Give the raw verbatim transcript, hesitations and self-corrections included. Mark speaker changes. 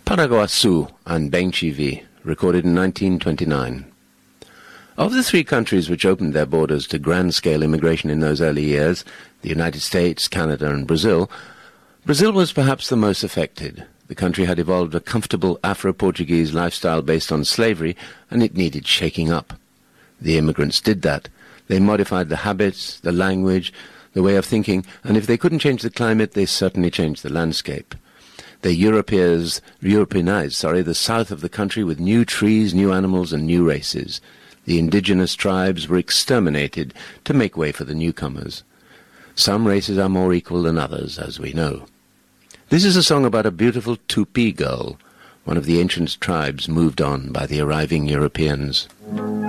Speaker 1: Paraguaçu and Bem-Chi-Vi, recorded in nineteen twenty-nine. Of the three countries which opened their borders to grand-scale immigration in those early years, the United States, Canada and Brazil, Brazil was perhaps the most affected. The country had evolved a comfortable Afro-Portuguese lifestyle based on slavery, and it needed shaking up. The immigrants did that. They modified the habits, the language, the way of thinking, and if they couldn't change the climate, they certainly changed the landscape. They Europeans, Europeanized, sorry, the south of the country with new trees, new animals, and new races. The indigenous tribes were exterminated to make way for the newcomers. Some races are more equal than others, as we know. This is a song about a beautiful Tupi girl. One of the ancient tribes moved on by the arriving Europeans.